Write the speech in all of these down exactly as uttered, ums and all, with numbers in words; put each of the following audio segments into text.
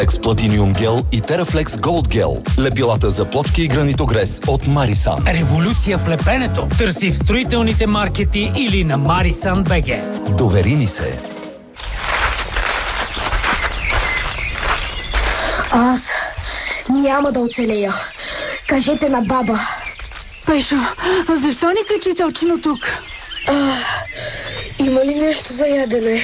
Експлатиниум гел и Терафлекс Голд гел. Лепилата за плочки и гранитогрес от Марисан. Революция в лепенето. Търси в строителните маркети или на Марисан БГ. Довери ни се. Аз няма да оцелея. Кажете на баба. Пешо, а защо ни качи точно тук? А, има ли нещо за ядене?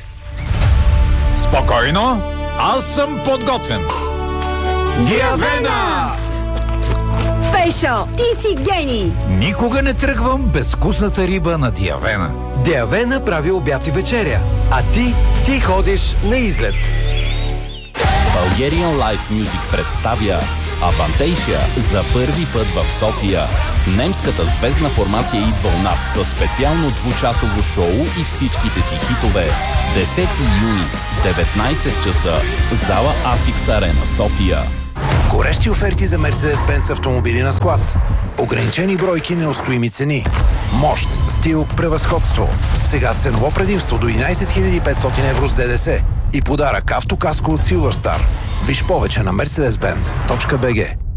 Спокойно, аз съм подготвен. Диавена! Пешо, ти си гений! Никога не тръгвам без вкусната риба на Диавена. Диавена прави обяд и вечеря, а ти, ти ходиш на излет. Bulgarian Live Music представя Авантейшия за първи път в София. Немската звездна формация идва у нас със специално двучасово шоу и всичките си хитове. десети юни, деветнайсет часа, зала Асикс Арена, София. Горещи оферти за Mercedes-Benz автомобили на склад. Ограничени бройки, неустоими цени. Мощ, стил, превъзходство. Сега с ценово предимство до единайсет хиляди и петстотин евро с ДДС. И подарък автокаско от Silverstar. Виж повече на мерцедес бенц точка би джи.